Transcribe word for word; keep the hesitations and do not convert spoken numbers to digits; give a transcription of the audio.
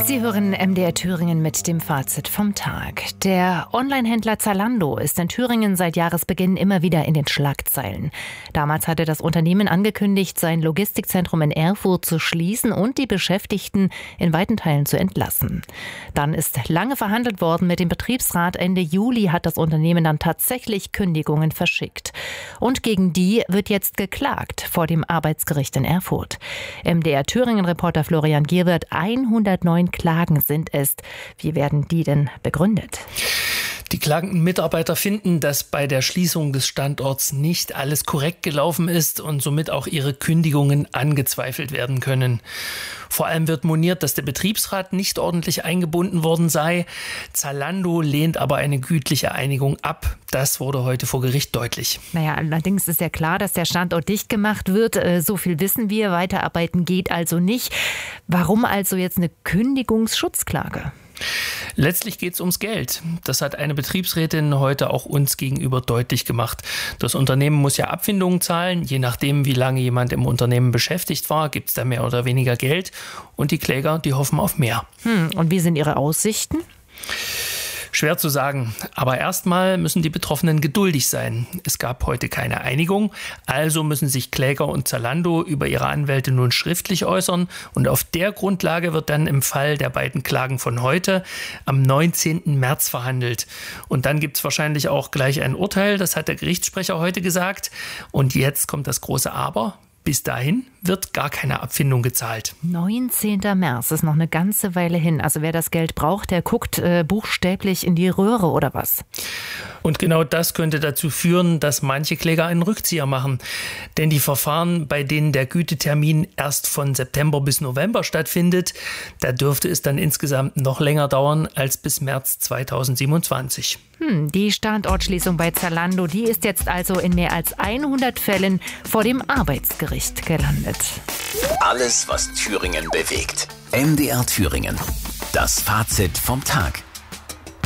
Sie hören M D R Thüringen mit dem Fazit vom Tag. Der Onlinehändler Zalando ist in Thüringen seit Jahresbeginn immer wieder in den Schlagzeilen. Damals hatte das Unternehmen angekündigt, sein Logistikzentrum in Erfurt zu schließen und die Beschäftigten in weiten Teilen zu entlassen. Dann ist lange verhandelt worden mit dem Betriebsrat. Ende Juli hat das Unternehmen dann tatsächlich Kündigungen verschickt. Und gegen die wird jetzt geklagt vor dem Arbeitsgericht in Erfurt. M D R Thüringen-Reporter Florian Gierwirth, hundertneun Klagen sind es. Wie werden die denn begründet? Die klagenden Mitarbeiter finden, dass bei der Schließung des Standorts nicht alles korrekt gelaufen ist und somit auch ihre Kündigungen angezweifelt werden können. Vor allem wird moniert, dass der Betriebsrat nicht ordentlich eingebunden worden sei. Zalando lehnt aber eine gütliche Einigung ab. Das wurde heute vor Gericht deutlich. Naja, allerdings ist ja klar, dass der Standort dicht gemacht wird. So viel wissen wir. Weiterarbeiten geht also nicht. Warum also jetzt eine Kündigungsschutzklage? Letztlich geht es ums Geld. Das hat eine Betriebsrätin heute auch uns gegenüber deutlich gemacht. Das Unternehmen muss ja Abfindungen zahlen. Je nachdem, wie lange jemand im Unternehmen beschäftigt war, gibt es da mehr oder weniger Geld. Und die Kläger, die hoffen auf mehr. Hm, und wie sind Ihre Aussichten? Schwer zu sagen, aber erstmal müssen die Betroffenen geduldig sein. Es gab heute keine Einigung, also müssen sich Kläger und Zalando über ihre Anwälte nun schriftlich äußern und auf der Grundlage wird dann im Fall der beiden Klagen von heute am neunzehnten März verhandelt. Und dann gibt es wahrscheinlich auch gleich ein Urteil, das hat der Gerichtssprecher heute gesagt. Und jetzt kommt das große Aber. Bis dahin wird gar keine Abfindung gezahlt. neunzehnten März ist noch eine ganze Weile hin. Also wer das Geld braucht, der guckt äh, buchstäblich in die Röhre oder was? Und genau das könnte dazu führen, dass manche Kläger einen Rückzieher machen. Denn die Verfahren, bei denen der Gütetermin erst von September bis November stattfindet, da dürfte es dann insgesamt noch länger dauern als bis März zweitausendsiebenundzwanzig. Hm, die Standortschließung bei Zalando, die ist jetzt also in mehr als hundert Fällen vor dem Arbeitsgericht gelandet. Alles, was Thüringen bewegt. M D R Thüringen. Das Fazit vom Tag.